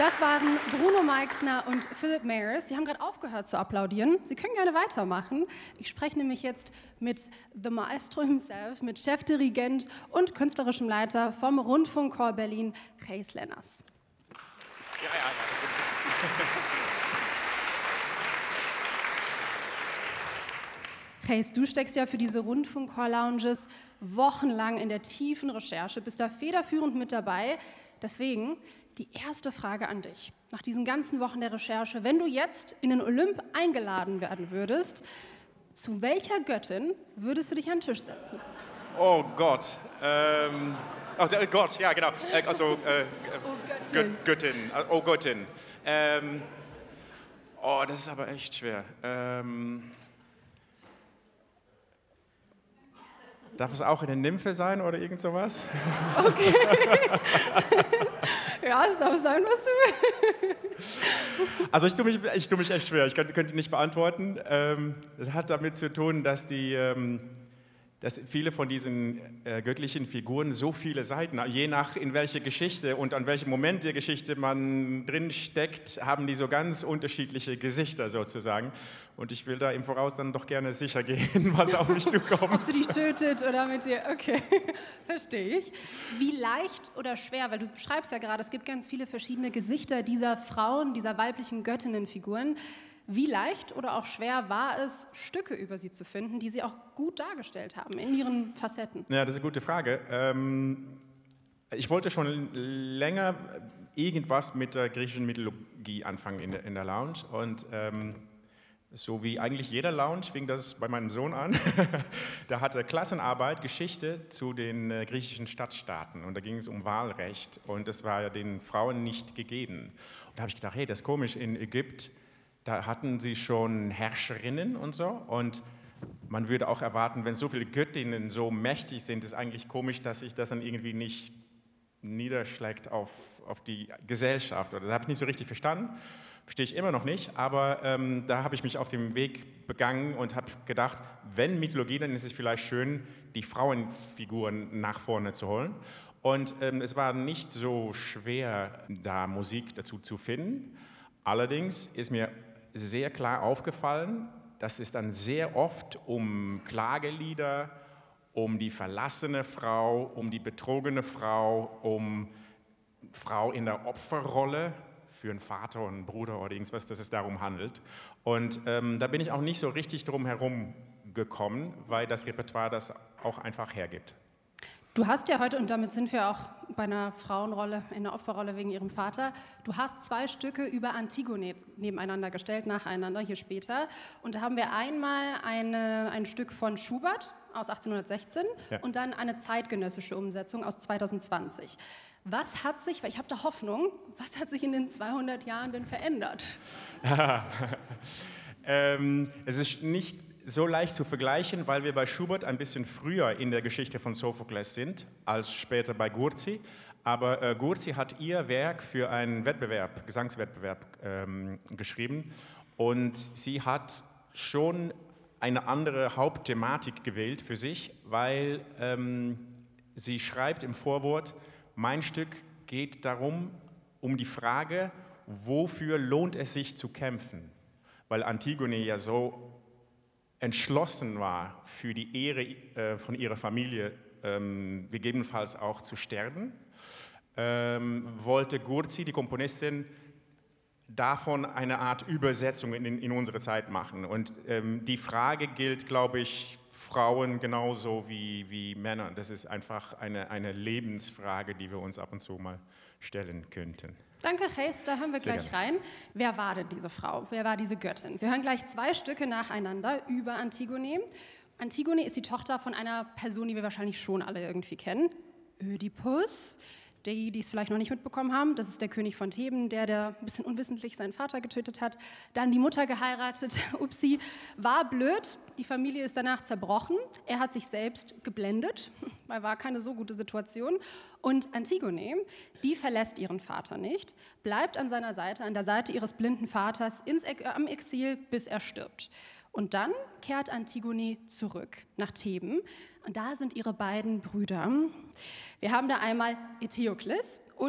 Das waren Bruno Meixner und Philip Mayers. Sie haben gerade aufgehört zu applaudieren. Sie können gerne weitermachen. Ich spreche nämlich jetzt mit The Maestro himself, mit Chefdirigent und künstlerischem Leiter vom Rundfunkchor Berlin, Gijs Lenners. Ja, das ist Gijs, du steckst ja für diese Rundfunkchor-Lounges wochenlang in der tiefen Recherche, bist da federführend mit dabei. Deswegen die erste Frage an dich. Nach diesen ganzen Wochen der Recherche, wenn du jetzt in den Olymp eingeladen werden würdest, zu welcher Göttin würdest du dich an den Tisch setzen? Oh Gott. Gott, ja genau. Göttin. Oh Göttin. Das ist aber echt schwer. Darf es auch eine Nymphe sein oder irgend sowas? Okay. Ja, es darf sein, was du willst. Also ich tue mich echt schwer. Ich könnte nicht beantworten. Das hat damit zu tun, dass viele von diesen göttlichen Figuren so viele Seiten, je nach in welche Geschichte und an welchem Moment der Geschichte man drin steckt, haben die so ganz unterschiedliche Gesichter sozusagen. Und ich will da im Voraus dann doch gerne sicher gehen, was auf mich zukommt. Ob sie dich tötet oder mit dir, okay, verstehe ich. Wie leicht oder schwer, weil du schreibst ja gerade, es gibt ganz viele verschiedene Gesichter dieser Frauen, dieser weiblichen Göttinnenfiguren. Wie leicht oder auch schwer war es, Stücke über sie zu finden, die sie auch gut dargestellt haben in ihren Facetten? Ja, das ist eine gute Frage. Ich wollte schon länger irgendwas mit der griechischen Mythologie anfangen in der Lounge und so wie eigentlich jeder Lounge fing das bei meinem Sohn an. Da hatte Klassenarbeit Geschichte zu den griechischen Stadtstaaten und da ging es um Wahlrecht und das war ja den Frauen nicht gegeben. Und da habe ich gedacht, hey, das ist komisch, in Ägypten, da hatten sie schon Herrscherinnen und so und man würde auch erwarten, wenn so viele Göttinnen so mächtig sind, ist eigentlich komisch, dass sich das dann irgendwie nicht niederschlägt auf die Gesellschaft. Oder das habe ich nicht so richtig verstanden. Verstehe ich immer noch nicht, aber da habe ich mich auf den Weg begangen und habe gedacht, wenn Mythologie, dann ist es vielleicht schön, die Frauenfiguren nach vorne zu holen. Und es war nicht so schwer, da Musik dazu zu finden. Allerdings ist mir sehr klar aufgefallen, dass es dann sehr oft um Klagelieder, um die verlassene Frau, um die betrogene Frau, um Frau in der Opferrolle für einen Vater und einen Bruder oder irgendwas, dass es darum handelt. Und da bin ich auch nicht so richtig drum herum gekommen, weil das Repertoire das auch einfach hergibt. Du hast ja heute, und damit sind wir auch bei einer Frauenrolle, in der Opferrolle wegen ihrem Vater, du hast 2 Stücke über Antigone nebeneinander gestellt, nacheinander, hier später. Und da haben wir einmal ein Stück von Schubert aus 1816 und dann eine zeitgenössische Umsetzung aus 2020. Was hat sich, weil ich habe da Hoffnung, was hat sich in den 200 Jahren denn verändert? Es ist nicht so leicht zu vergleichen, weil wir bei Schubert ein bisschen früher in der Geschichte von Sophokles sind, als später bei Gurzi. Aber Gurzi hat ihr Werk für einen Wettbewerb, Gesangswettbewerb geschrieben und sie hat schon eine andere Hauptthematik gewählt für sich, weil sie schreibt im Vorwort, mein Stück geht darum, um die Frage, wofür lohnt es sich zu kämpfen? Weil Antigone ja so entschlossen war, für die Ehre von ihrer Familie gegebenenfalls auch zu sterben, wollte Gurzi, die Komponistin, davon eine Art Übersetzung in unsere Zeit machen. Und die Frage gilt, glaube ich, Frauen genauso wie Männer. Das ist einfach eine Lebensfrage, die wir uns ab und zu mal stellen könnten. Danke, Gijs, da hören wir gleich rein. Wer war denn diese Frau? Wer war diese Göttin? Wir hören gleich 2 Stücke nacheinander über Antigone. Antigone ist die Tochter von einer Person, die wir wahrscheinlich schon alle irgendwie kennen, Ödipus. Die es vielleicht noch nicht mitbekommen haben, das ist der König von Theben, der ein bisschen unwissentlich seinen Vater getötet hat, dann die Mutter geheiratet, upsi, war blöd, die Familie ist danach zerbrochen, er hat sich selbst geblendet, weil war keine so gute Situation und Antigone, die verlässt ihren Vater nicht, bleibt an seiner Seite, an der Seite ihres blinden Vaters am Exil, bis er stirbt. Und dann kehrt Antigone zurück nach Theben und da sind ihre beiden Brüder. Wir haben da einmal Eteokles und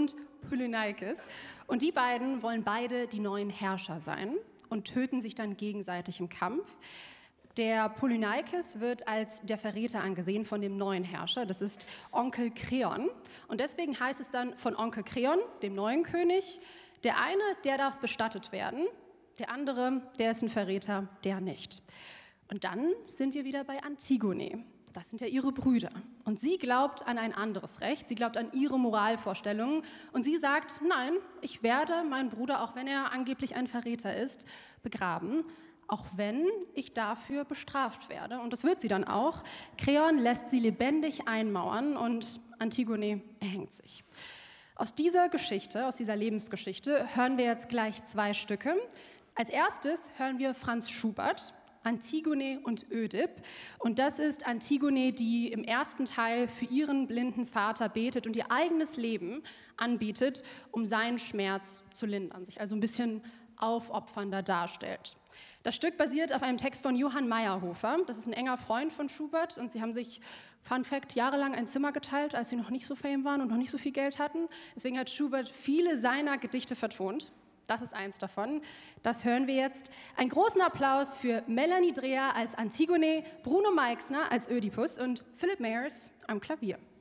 Polyneikes. Und die beiden wollen beide die neuen Herrscher sein und töten sich dann gegenseitig im Kampf. Der Polyneikes wird als der Verräter angesehen von dem neuen Herrscher. Das ist Onkel Kreon. Und deswegen heißt es dann von Onkel Kreon, dem neuen König, der eine, der darf bestattet werden, der andere, der ist ein Verräter, der nicht. Und dann sind wir wieder bei Antigone. Das sind ja ihre Brüder. Und sie glaubt an ein anderes Recht. Sie glaubt an ihre Moralvorstellungen. Und sie sagt, nein, ich werde meinen Bruder, auch wenn er angeblich ein Verräter ist, begraben, auch wenn ich dafür bestraft werde. Und das wird sie dann auch. Kreon lässt sie lebendig einmauern und Antigone erhängt sich. Aus dieser Geschichte, aus dieser Lebensgeschichte, hören wir jetzt gleich 2 Stücke. Als erstes hören wir Franz Schubert, Antigone und Ödip. Und das ist Antigone, die im ersten Teil für ihren blinden Vater betet und ihr eigenes Leben anbietet, um seinen Schmerz zu lindern, sich also ein bisschen aufopfernder darstellt. Das Stück basiert auf einem Text von Johann Meyerhofer. Das ist ein enger Freund von Schubert und sie haben sich, Fun Fact, jahrelang ein Zimmer geteilt, als sie noch nicht so fame waren und noch nicht so viel Geld hatten. Deswegen hat Schubert viele seiner Gedichte vertont. Das ist eins davon. Das hören wir jetzt. Einen großen Applaus für Melanie Dreher als Antigone, Bruno Meixner als Ödipus und Philipp Meyers am Klavier.